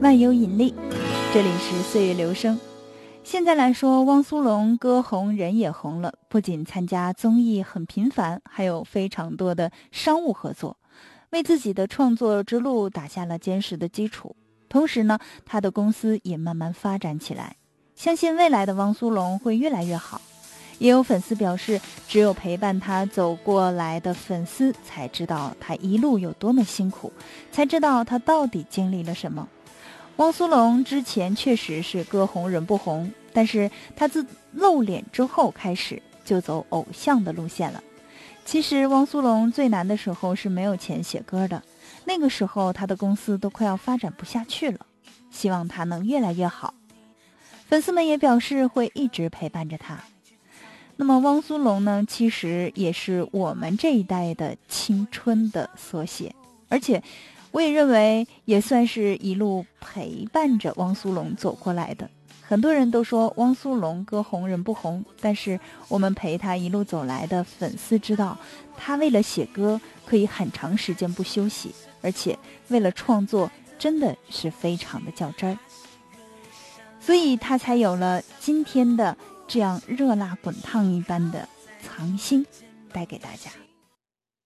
万有引力，这里是岁月流声。现在来说，汪苏泷歌红人也红了，不仅参加综艺很频繁，还有非常多的商务合作，为自己的创作之路打下了坚实的基础。同时呢，他的公司也慢慢发展起来，相信未来的汪苏泷会越来越好。也有粉丝表示，只有陪伴他走过来的粉丝才知道他一路有多么辛苦，才知道他到底经历了什么。汪苏泷之前确实是歌红人不红，但是他自露脸之后开始就走偶像的路线了。其实汪苏泷最难的时候是没有钱写歌的，那个时候他的公司都快要发展不下去了，希望他能越来越好。粉丝们也表示会一直陪伴着他。那么汪苏泷呢，其实也是我们这一代的青春的缩写，而且我也认为也算是一路陪伴着汪苏泷走过来的。很多人都说汪苏泷歌红人不红，但是我们陪他一路走来的粉丝知道，他为了写歌可以很长时间不休息，而且为了创作真的是非常的较真儿，所以他才有了今天的这样热辣滚烫一般的藏心带给大家。